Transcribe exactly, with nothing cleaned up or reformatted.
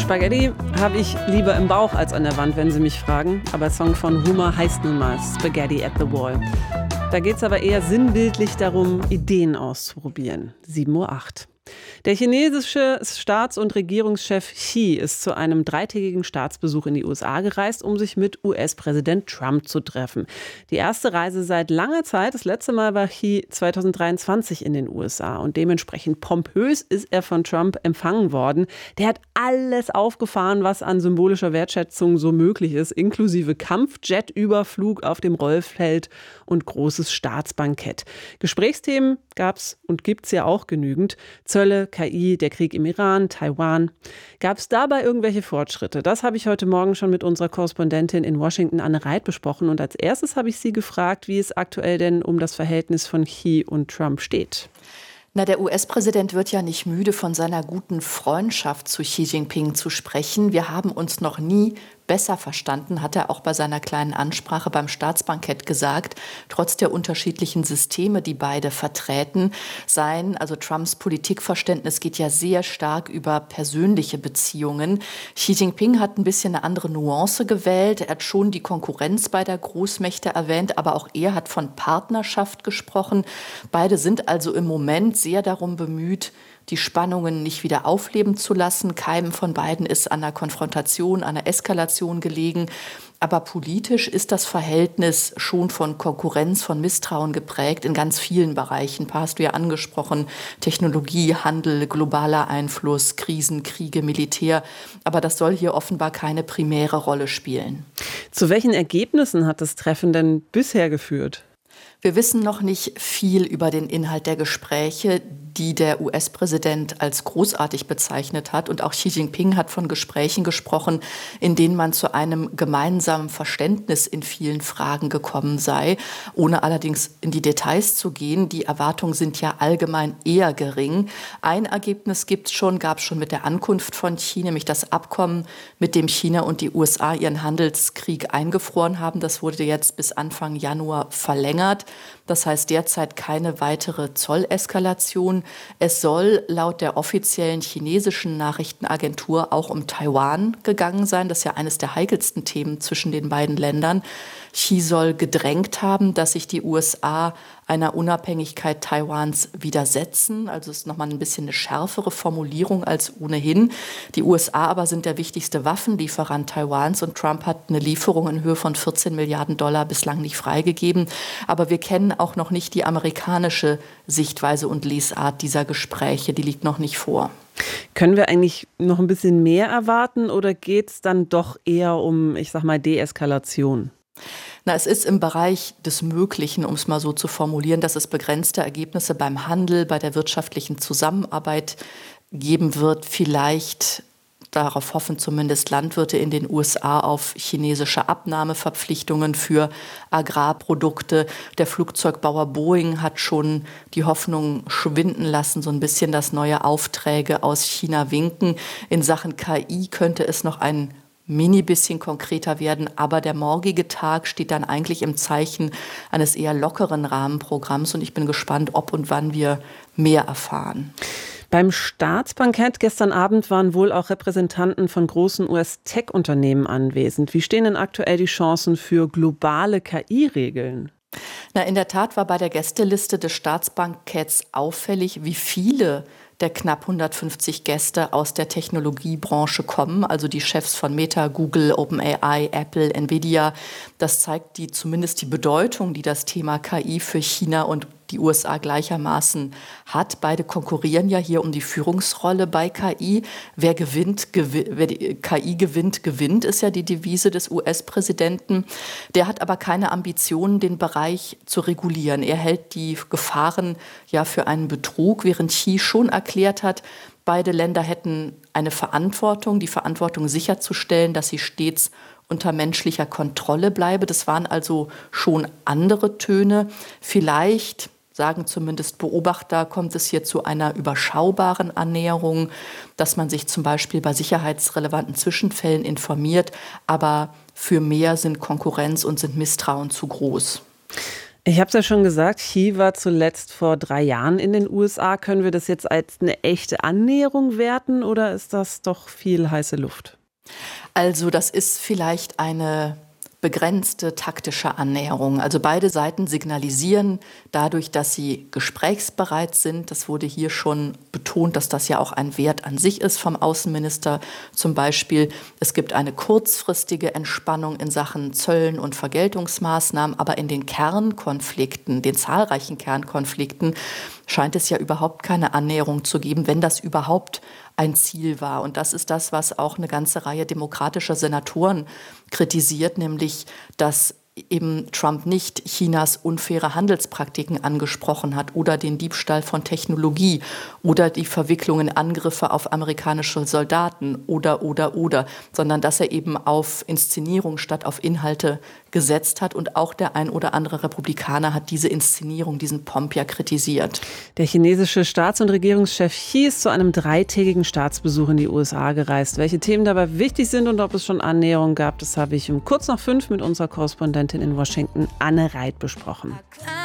Spaghetti habe ich lieber im Bauch als an der Wand, wenn Sie mich fragen. Aber der Song von Homer heißt nun mal Spaghetti at the Wall. Da geht es aber eher sinnbildlich darum, Ideen auszuprobieren. sieben Uhr acht. Der chinesische Staats- und Regierungschef Xi ist zu einem dreitägigen Staatsbesuch in die U S A gereist, um sich mit U S-Präsident Trump zu treffen. Die erste Reise seit langer Zeit. Das letzte Mal war Xi zweitausenddreiundzwanzig in den U S A. Und dementsprechend pompös ist er von Trump empfangen worden. Der hat alles aufgefahren, was an symbolischer Wertschätzung so möglich ist, inklusive Kampfjet-Überflug auf dem Rollfeld und großes Staatsbankett. Gesprächsthemen gab es und gibt es ja auch genügend. Zölle, K I, der Krieg im Iran, Taiwan. Gab es dabei irgendwelche Fortschritte? Das habe ich heute Morgen schon mit unserer Korrespondentin in Washington, Anne Reit, besprochen. Und als erstes habe ich sie gefragt, wie es aktuell denn um das Verhältnis von Xi und Trump steht. Na, der U S-Präsident wird ja nicht müde, von seiner guten Freundschaft zu Xi Jinping zu sprechen. Wir haben uns noch nie besser verstanden, hat er auch bei seiner kleinen Ansprache beim Staatsbankett gesagt. Trotz der unterschiedlichen Systeme, die beide vertreten, sein, also Trumps Politikverständnis geht ja sehr stark über persönliche Beziehungen. Xi Jinping hat ein bisschen eine andere Nuance gewählt. Er hat schon die Konkurrenz beider Großmächte erwähnt, aber auch er hat von Partnerschaft gesprochen. Beide sind also im Moment sehr darum bemüht, die Spannungen nicht wieder aufleben zu lassen. Keinem von beiden ist an einer Konfrontation, an einer Eskalation gelegen. Aber politisch ist das Verhältnis schon von Konkurrenz, von Misstrauen geprägt in ganz vielen Bereichen. Ein paar hast du ja angesprochen: Technologie, Handel, globaler Einfluss, Krisen, Kriege, Militär. Aber das soll hier offenbar keine primäre Rolle spielen. Zu welchen Ergebnissen hat das Treffen denn bisher geführt? Wir wissen noch nicht viel über den Inhalt der Gespräche, die der U S-Präsident als großartig bezeichnet hat. Und auch Xi Jinping hat von Gesprächen gesprochen, in denen man zu einem gemeinsamen Verständnis in vielen Fragen gekommen sei, ohne allerdings in die Details zu gehen. Die Erwartungen sind ja allgemein eher gering. Ein Ergebnis gibt es schon, gab es schon mit der Ankunft von Xi, nämlich das Abkommen, mit dem China und die U S A ihren Handelskrieg eingefroren haben. Das wurde jetzt bis Anfang Januar verlängert. Das heißt derzeit keine weitere Zolleskalation. Es soll laut der offiziellen chinesischen Nachrichtenagentur auch um Taiwan gegangen sein. Das ist ja eines der heikelsten Themen zwischen den beiden Ländern. Xi soll gedrängt haben, dass sich die U S A einer Unabhängigkeit Taiwans widersetzen. Also es ist nochmal ein bisschen eine schärfere Formulierung als ohnehin. Die U S A aber sind der wichtigste Waffenlieferant Taiwans und Trump hat eine Lieferung in Höhe von vierzehn Milliarden Dollar bislang nicht freigegeben. Aber wir kennen auch noch nicht die amerikanische Sichtweise und Lesart dieser Gespräche. Die liegt noch nicht vor. Können wir eigentlich noch ein bisschen mehr erwarten oder geht es dann doch eher um, ich sag mal, Deeskalation? Na, es ist im Bereich des Möglichen, um es mal so zu formulieren, dass es begrenzte Ergebnisse beim Handel, bei der wirtschaftlichen Zusammenarbeit geben wird. Vielleicht, darauf hoffen zumindest Landwirte in den U S A, auf chinesische Abnahmeverpflichtungen für Agrarprodukte. Der Flugzeugbauer Boeing hat schon die Hoffnung schwinden lassen, so ein bisschen, dass neue Aufträge aus China winken. In Sachen K I könnte es noch ein mini bisschen konkreter werden, aber der morgige Tag steht dann eigentlich im Zeichen eines eher lockeren Rahmenprogramms und ich bin gespannt, ob und wann wir mehr erfahren. Beim Staatsbankett gestern Abend waren wohl auch Repräsentanten von großen U S-Tech-Unternehmen anwesend. Wie stehen denn aktuell die Chancen für globale K I-Regeln? Na, in der Tat war bei der Gästeliste des Staatsbanketts auffällig, wie viele der knapp hundertfünfzig Gäste aus der Technologiebranche kommen, also die Chefs von Meta, Google, OpenAI, Apple, Nvidia. Das zeigt die, zumindest die Bedeutung, die das Thema K I für China und die U S A gleichermaßen hat. Beide konkurrieren ja hier um die Führungsrolle bei K I. Wer gewinnt, gewi- wer die K I gewinnt, gewinnt, ist ja die Devise des U S-Präsidenten. Der hat aber keine Ambitionen, den Bereich zu regulieren. Er hält die Gefahren ja für einen Betrug, während Xi schon erklärt hat, beide Länder hätten eine Verantwortung, die Verantwortung sicherzustellen, dass sie stets unter menschlicher Kontrolle bleibe. Das waren also schon andere Töne. Vielleicht, sagen zumindest Beobachter, kommt es hier zu einer überschaubaren Annäherung, dass man sich zum Beispiel bei sicherheitsrelevanten Zwischenfällen informiert, aber für mehr sind Konkurrenz und sind Misstrauen zu groß. Ich habe es ja schon gesagt, Xi war zuletzt vor drei Jahren in den U S A. Können wir das jetzt als eine echte Annäherung werten oder ist das doch viel heiße Luft? Also das ist vielleicht eine begrenzte taktische Annäherung. Also beide Seiten signalisieren dadurch, dass sie gesprächsbereit sind. Das wurde hier schon betont, dass das ja auch ein Wert an sich ist vom Außenminister. Zum Beispiel, es gibt eine kurzfristige Entspannung in Sachen Zöllen und Vergeltungsmaßnahmen, aber in den Kernkonflikten, den zahlreichen Kernkonflikten, scheint es ja überhaupt keine Annäherung zu geben, wenn das überhaupt ein Ziel war. Und das ist das, was auch eine ganze Reihe demokratischer Senatoren kritisiert, nämlich, dass eben Trump nicht Chinas unfaire Handelspraktiken angesprochen hat oder den Diebstahl von Technologie oder die Verwicklungen, Angriffe auf amerikanische Soldaten oder, oder, oder, sondern dass er eben auf Inszenierung statt auf Inhalte gesetzt hat. Und auch der ein oder andere Republikaner hat diese Inszenierung, diesen Pomp ja kritisiert. Der chinesische Staats- und Regierungschef Xi ist zu einem dreitägigen Staatsbesuch in die U S A gereist. Welche Themen dabei wichtig sind und ob es schon Annäherungen gab, das habe ich um kurz nach fünf mit unserer Korrespondentin in Washington, Anne Reit, besprochen.